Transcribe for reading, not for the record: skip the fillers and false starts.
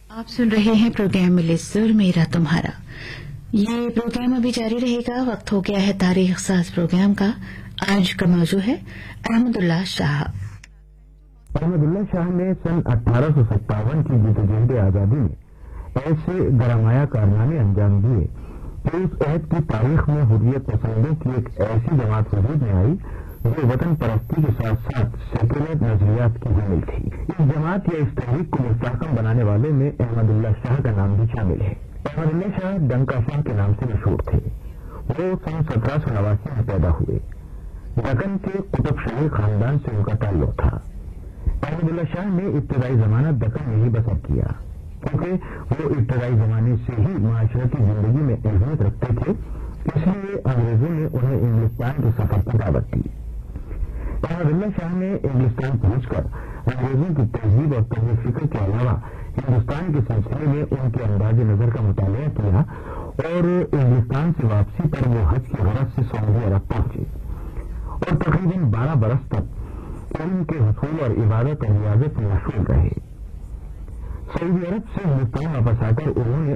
आप सुन रहे हैं प्रोग्राम मिले सुर मेरा तुम्हारा। ये प्रोग्राम अभी जारी रहेगा। वक्त हो गया है तारीख साज प्रोग्राम का। आज का मौजू है अहमदुल्ला शाह। अहमदुल्ला शाह ने सन 1857 की जदोजहद आजादी में ऐसे गरमाया कारनामे अंजाम दिए कि उस अहद की तारीख में हुर्रियत पसंदों की एक ऐसी जमात वजूद में आई जो वतन परस्ती के साथ साथ सेक्युलर नजरियात की हामिल थी। इस जमात या इस तहरीक को मुस्तहकम बनाने वाले में अहमदुल्ला शाह का नाम भी शामिल है। अहमदुल्ला शाह डंका शाह के नाम से मशहूर थे। वो सन 1789 में पैदा हुए। दक्कन के कुतुब शाही खानदान से उनका ताल्लुक था। अहमदुल्ला शाह ने इब्तदाई जमाना दक्कन में ही बसर किया क्योंकि वो इब्तदाई जमाने से ही माशरती जिंदगी में अहमियत रखते थे, इसलिए अंग्रेजों ने उन्हें इंग्लिस्तान के सफर की दावत दी। अहमदुल्ला शाह ने इंग्लिस्तान पहुंचकर अंग्रेजों की तहजीब और तहजीब फिक्र के अलावा हिंदुस्तान के सिलसिले में उनके अंदाज नजर का मुताला किया और इंग्लिस्तान से वापसी पर वो हज की गरज से सऊदी अरब पहुंचे और तकरीबन 12 बरस तक इल्म के हुसूल और इबादत और रियाजत में मशगूल रहे। सऊदी अरब से हिंदुस्तान वापस आकर उन्होंने